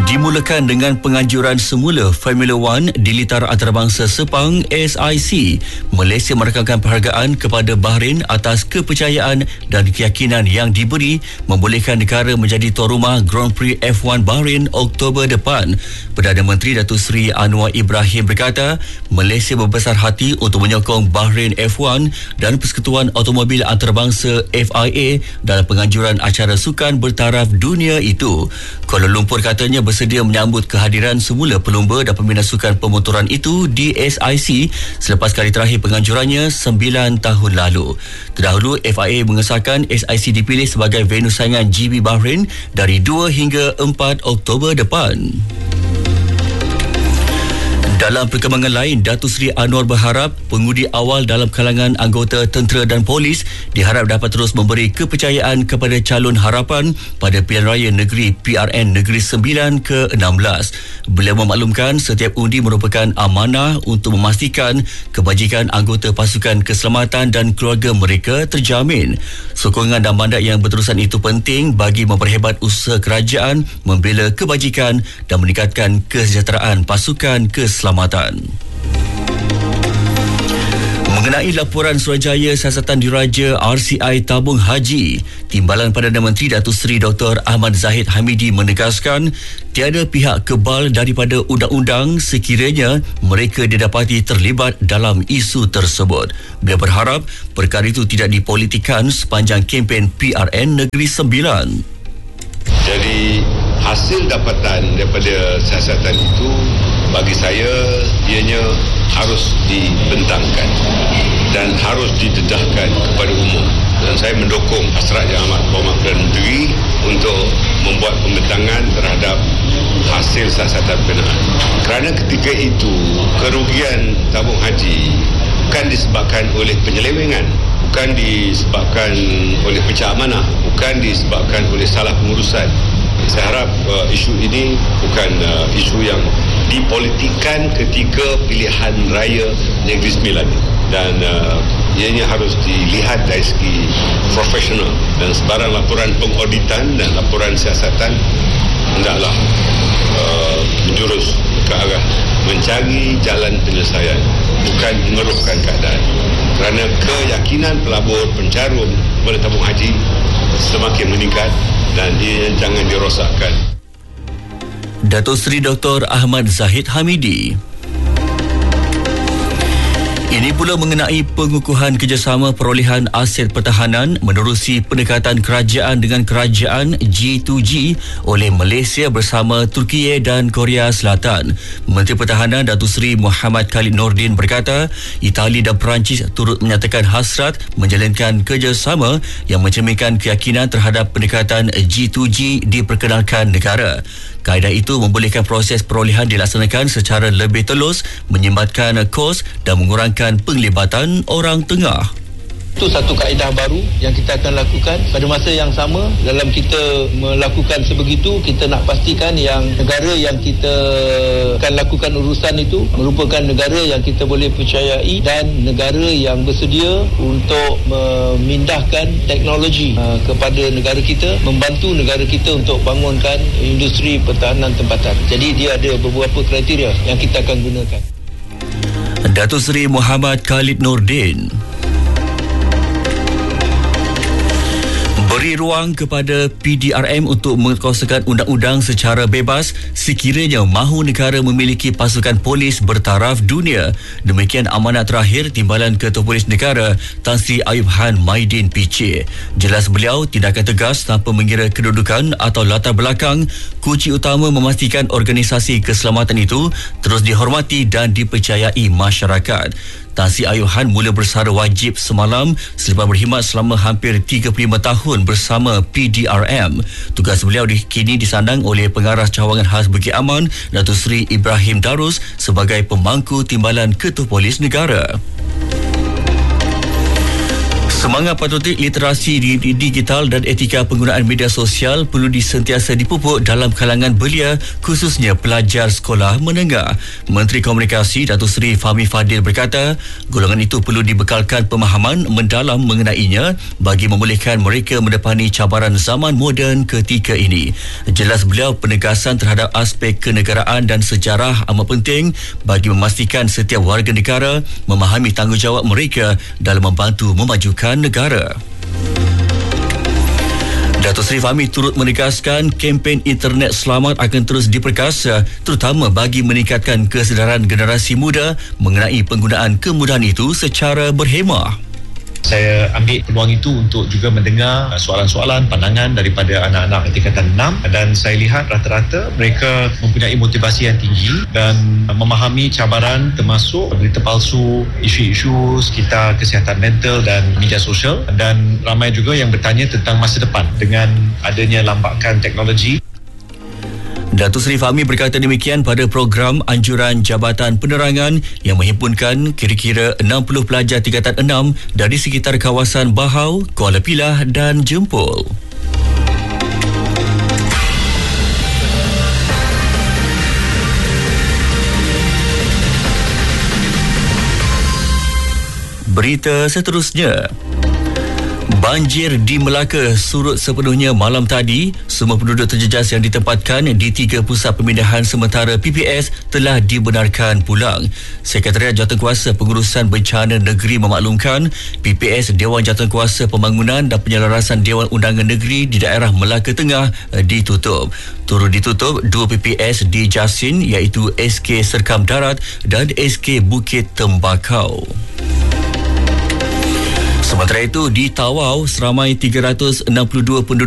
Dimulakan dengan penganjuran semula Formula One di litar antarabangsa Sepang SIC. Malaysia merakamkan penghargaan kepada Bahrain atas kepercayaan dan keyakinan yang diberi membolehkan negara menjadi tuan rumah Grand Prix F1 Bahrain Oktober depan. Perdana Menteri Datuk Seri Anwar Ibrahim berkata, Malaysia berbesar hati untuk menyokong Bahrain F1 dan Persekutuan Automobil Antarabangsa FIA dalam penganjuran acara sukan bertaraf dunia itu. Kuala Lumpur katanya bersedia menyambut kehadiran semula pelumba dan pembina sukan pemotoran itu di SIC selepas kali terakhir penganjurannya 9 tahun lalu. Terdahulu, FIA mengesahkan SIC dipilih sebagai venue saingan GB Bahrain dari 2 hingga 4 Oktober depan. Dalam perkembangan lain, Datuk Seri Anwar berharap pengundi awal dalam kalangan anggota tentera dan polis diharap dapat terus memberi kepercayaan kepada calon harapan pada pilihan raya negeri PRN Negeri Sembilan ke-16. Beliau memaklumkan setiap undi merupakan amanah untuk memastikan kebajikan anggota pasukan keselamatan dan keluarga mereka terjamin. Sokongan dan mandat yang berterusan itu penting bagi memperhebat usaha kerajaan membela kebajikan dan meningkatkan kesejahteraan pasukan keselamatan. Mengenai laporan Suruhanjaya Siasatan Diraja RCI Tabung Haji, Timbalan Perdana Menteri Datuk Seri Dr. Ahmad Zahid Hamidi menegaskan tiada pihak kebal daripada undang-undang sekiranya mereka didapati terlibat dalam isu tersebut. Beliau berharap perkara itu tidak dipolitikkan sepanjang kempen PRN Negeri Sembilan. Jadi hasil dapatan daripada siasatan itu bagi saya ianya harus dibentangkan dan harus didedahkan kepada umum, dan saya mendukung hasrat yang amat berhormat Perdana Menteri untuk membuat pembentangan terhadap hasil siasatan berkenaan. Kerana ketika itu kerugian tabung haji bukan disebabkan oleh penyelewengan, bukan disebabkan oleh pecah amanah, bukan disebabkan oleh salah pengurusan. Saya harap isu ini bukan isu yang dipolitikkan ketika pilihan raya Negeri Sembilan, dan ianya harus dilihat dari segi profesional, dan sebarang laporan pengauditan dan laporan siasatan hendaklah menjurus ke arah mencari jalan penyelesaian, bukan mengeruhkan keadaan. Kerana keyakinan pelabur pencarum kepada tabung haji semakin meningkat dan ia jangan dirosakkan. Datuk Seri Dr. Ahmad Zahid Hamidi. Ini pula mengenai pengukuhan kerjasama perolehan aset pertahanan menerusi pendekatan kerajaan dengan kerajaan G2G oleh Malaysia bersama Turkiye dan Korea Selatan. Menteri Pertahanan Datuk Seri Muhammad Khalid Nordin berkata, Itali dan Perancis turut menyatakan hasrat menjalankan kerjasama yang mencerminkan keyakinan terhadap pendekatan G2G diperkenalkan negara. Kaedah itu membolehkan proses perolehan dilaksanakan secara lebih telus, menyimbatkan kos dan mengurangkan penglibatan orang tengah. Itu satu kaedah baru yang kita akan lakukan. Pada masa yang sama, dalam kita melakukan sebegitu, kita nak pastikan yang negara yang kita akan lakukan urusan itu merupakan negara yang kita boleh percayai dan negara yang bersedia untuk memindahkan teknologi kepada negara kita, membantu negara kita untuk bangunkan industri pertahanan tempatan. Jadi dia ada beberapa kriteria yang kita akan gunakan. Datuk Seri Muhammad Khalid Nordin. Beri ruang kepada PDRM untuk mengkuasakan undang-undang secara bebas sekiranya mahu negara memiliki pasukan polis bertaraf dunia. Demikian amanat terakhir Timbalan Ketua Polis Negara Tan Sri Ayub Han Maidin PC. Jelas beliau, tindakan tegas tanpa mengira kedudukan atau latar belakang, kunci utama memastikan organisasi keselamatan itu terus dihormati dan dipercayai masyarakat. Tan Sri Ayub Han mula bersara wajib semalam selepas berkhidmat selama hampir 35 tahun bersama PDRM. Tugas beliau kini disandang oleh Pengarah Cawangan Khas Bukit Aman, Datuk Seri Ibrahim Darus sebagai pemangku Timbalan Ketua Polis Negara. Semangat patriotik, literasi digital dan etika penggunaan media sosial perlu disentiasa dipupuk dalam kalangan belia, khususnya pelajar sekolah menengah. Menteri Komunikasi Datuk Seri Fahmi Fadil berkata, golongan itu perlu dibekalkan pemahaman mendalam mengenainya bagi membolehkan mereka mendepani cabaran zaman moden ketika ini. Jelas beliau, penegasan terhadap aspek kenegaraan dan sejarah amat penting bagi memastikan setiap warga negara memahami tanggungjawab mereka dalam membantu memajukan negara. Datuk Seri Fahmi turut menegaskan kempen internet selamat akan terus diperkasa, terutama bagi meningkatkan kesedaran generasi muda mengenai penggunaan kemudahan itu secara berhemah. Saya ambil peluang itu untuk juga mendengar soalan-soalan, pandangan daripada anak-anak tingkatan 6, dan saya lihat rata-rata mereka mempunyai motivasi yang tinggi dan memahami cabaran termasuk berita palsu, isu-isu sekitar kesihatan mental dan media sosial, dan ramai juga yang bertanya tentang masa depan dengan adanya lambakan teknologi. Datuk Seri Fahmi berkata demikian pada program anjuran Jabatan Penerangan yang menghimpunkan kira-kira 60 pelajar tingkatan 6 dari sekitar kawasan Bahau, Kuala Pilah dan Jempol. Berita seterusnya. Banjir di Melaka surut sepenuhnya malam tadi. Semua penduduk terjejas yang ditempatkan di 3 pusat pemindahan sementara PPS telah dibenarkan pulang. Sekretariat Jawatankuasa Pengurusan Bencana Negeri memaklumkan PPS Dewan Jawatankuasa Pembangunan dan Penyelarasan Dewan Undangan Negeri di daerah Melaka Tengah ditutup. Turut ditutup 2 PPS di Jasin iaitu SK Serkam Darat dan SK Bukit Tembakau. Sementara itu, di Tawau, seramai 362 penduduk